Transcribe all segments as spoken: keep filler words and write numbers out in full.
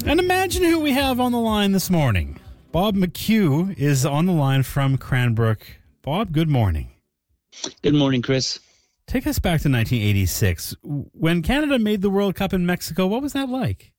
And imagine who we have on the line this morning. Bob McHugh is on the line from Cranbrook. Bob, good morning. Good morning, Chris. Take us back to nineteen eighty-six. When Canada made the World Cup in Mexico, what was that like?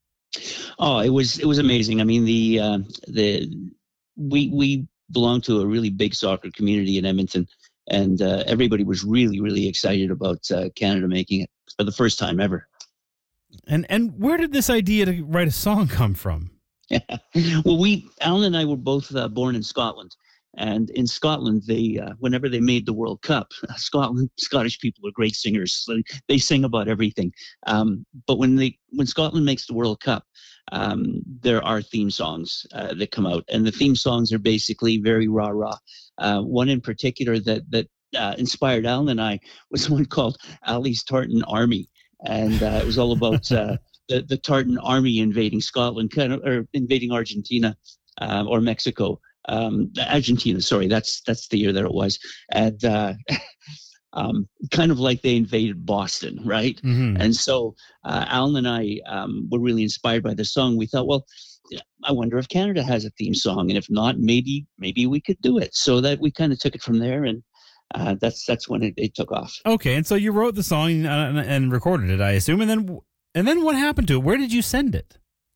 Oh, it was it was amazing. I mean, the uh, the we we belong to a really big soccer community in Edmonton, and uh, everybody was really really excited about uh, Canada making it for the first time ever. And and where did this idea to write a song come from? Well, we Alan and I were both uh, born in Scotland. And in Scotland, they uh, whenever they made the World Cup, uh, Scotland Scottish people are great singers. So they sing about everything. Um, but when they when Scotland makes the World Cup, um, there are theme songs uh, that come out, and the theme songs are basically very rah rah. Uh, one in particular that that uh, inspired Alan and I was one called Ali's Tartan Army, and uh, it was all about uh, the the Tartan Army invading Scotland, kind of, or invading Argentina uh, or Mexico. Um, Argentina, sorry, that's that's the year that it was, and uh, um, kind of like they invaded Boston, right? Mm-hmm. And so uh, Alan and I um, were really inspired by the song. We thought, well, I wonder if Canada has a theme song, and if not, maybe maybe we could do it. So that we kind of took it from there, and uh, that's that's when it, it took off. Okay, and so you wrote the song and, and recorded it, I assume, and then and then what happened to it? Where did you send it?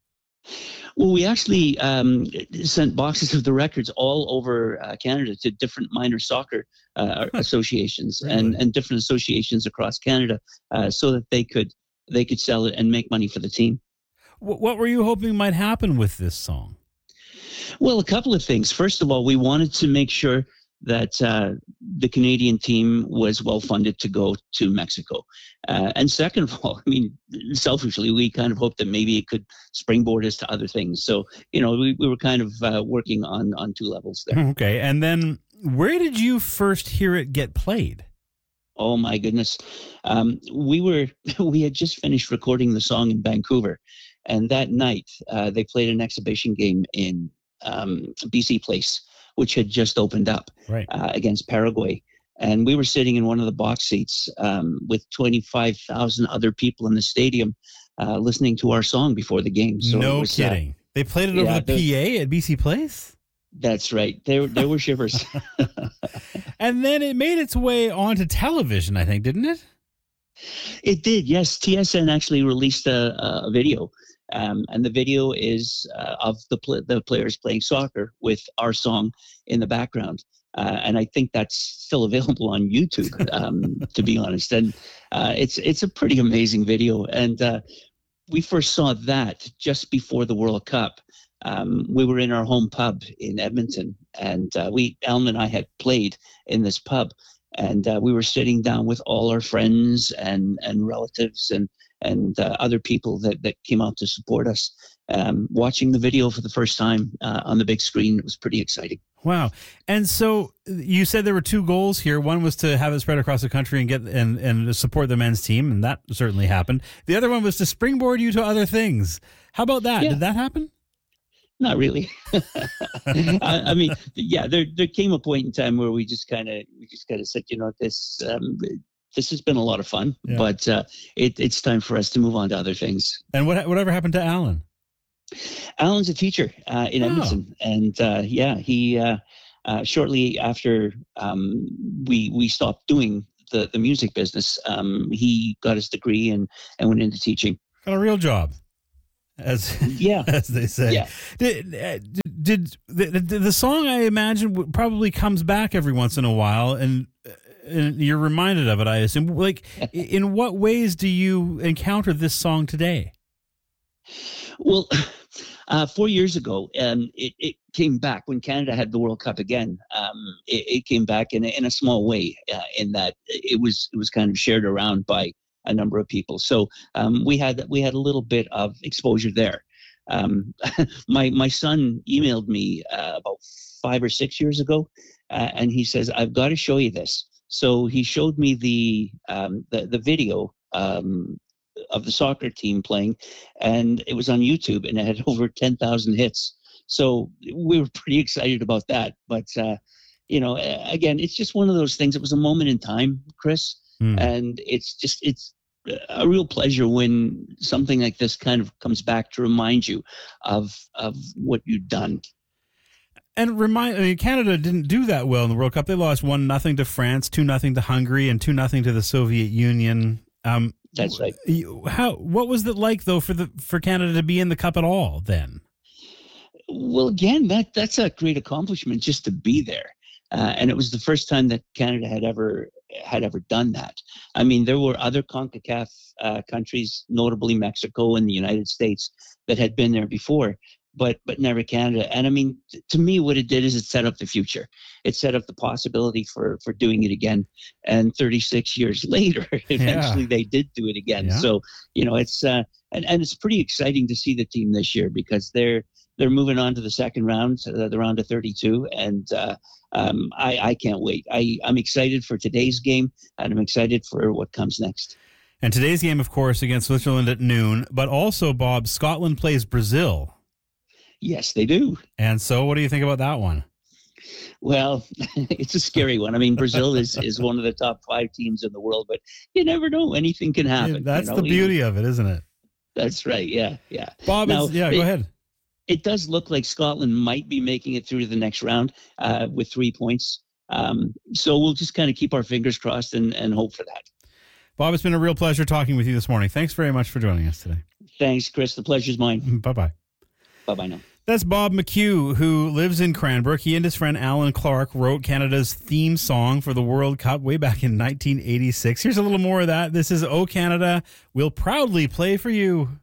Well, we actually um, sent boxes of the records all over uh, Canada to different minor soccer uh, associations really? and, and different associations across Canada, uh, so that they could they could sell it and make money for the team. What were you hoping might happen with this song? Well, a couple of things. First of all, we wanted to make sure that uh, the Canadian team was well funded to go to Mexico. Uh, and second of all, I mean, selfishly, we kind of hoped that maybe it could springboard us to other things. So, you know, we, we were kind of uh, working on, on two levels there. Okay. And then where did you first hear it get played? Oh, my goodness. Um, we were, we had just finished recording the song in Vancouver. And that night, uh, they played an exhibition game in um, B C Place, which had just opened up right. uh, against Paraguay. And we were sitting in one of the box seats um, with twenty-five thousand other people in the stadium uh, listening to our song before the game. So no was, kidding. Uh, they played it yeah, over the P A at B C Place? That's right. There, there were shivers. And then it made its way onto television, I think, didn't it? It did, yes. T S N actually released a, a video. Um, and the video is uh, of the pl- the players playing soccer with our song in the background. Uh, and I think that's still available on YouTube, um, to be honest. And uh, it's it's a pretty amazing video. And uh, we first saw that just before the World Cup. Um, we were in our home pub in Edmonton, and uh, we Alan and I had played in this pub. And uh, we were sitting down with all our friends and, and relatives and and uh, other people that, that came out to support us, um, watching the video for the first time uh, on the big screen. It was pretty exciting. Wow. And so you said there were two goals here. One was to have it spread across the country and get and, and support the men's team, and that certainly happened. The other one was to springboard you to other things. How about that? Yeah. Did that happen? Not really. I, I mean, yeah, there there came a point in time where we just kind of we just kind of said, you know, this um, this has been a lot of fun, yeah. but uh, it, it's time for us to move on to other things. And what whatever happened to Alan? Alan's a teacher uh, in oh. Edmonton, and uh, yeah, he uh, uh, shortly after um, we we stopped doing the, the music business, um, he got his degree and, and went into teaching. Got a real job. As yeah, as they say. Yeah. Did, did, did the, the song, I imagine, probably comes back every once in a while, and, and you're reminded of it, I assume. Like, in what ways do you encounter this song today? Well, uh, four years ago, um, it, it came back when Canada had the World Cup again. Um, it, it came back in a, in a small way, uh, in that it was it was kind of shared around by a number of people. So um, we had we had a little bit of exposure there. Um, my my son emailed me uh, about five or six years ago, uh, and he says, "I've got to show you this." So he showed me the um, the, the video um, of the soccer team playing, and it was on YouTube, and it had over ten thousand hits. So we were pretty excited about that. But uh, you know, again, it's just one of those things. It was a moment in time, Chris. Mm. And it's just, it's a real pleasure when something like this kind of comes back to remind you of of what you've done. And remind, I mean, Canada didn't do that well in the World Cup. They lost one nothing to France, two nothing to Hungary, and two nothing to the Soviet Union. Um, That's right. How? What was it like though for the for Canada to be in the Cup at all then? Well, again, that that's a great accomplishment just to be there, uh, and it was the first time that Canada had ever had ever done that. I mean, there were other CONCACAF uh, countries, notably Mexico and the United States, that had been there before, but but never Canada. And I mean, t- to me, what it did is it set up the future. It set up the possibility for for doing it again. And thirty-six years later, eventually Yeah. they did do it again. Yeah. So you know, it's uh, and and it's pretty exciting to see the team this year because they're they're moving on to the second round, uh, the round of thirty-two, and uh, um, I I can't wait. I I'm excited for today's game, and I'm excited for what comes next. And today's game, of course, against Switzerland at noon. But also, Bob, Scotland plays Brazil. Yes, they do. And so, what do you think about that one? Well, it's a scary one. I mean, Brazil is, is one of the top five teams in the world, but you never know. Anything can happen. Yeah, that's you know? the beauty of it, isn't it? That's right. Yeah, yeah. Bob, Now, is, yeah, it, go ahead. It does look like Scotland might be making it through to the next round uh, with three points. Um, so we'll just kind of keep our fingers crossed and, and hope for that. Bob, it's been a real pleasure talking with you this morning. Thanks very much for joining us today. Thanks, Chris. The pleasure's mine. Bye-bye. Bye-bye now. That's Bob McHugh, who lives in Cranbrook. He and his friend Alan Clark wrote Canada's theme song for the World Cup way back in nineteen eighty-six. Here's a little more of that. This is "O Canada, We'll Proudly Play for You."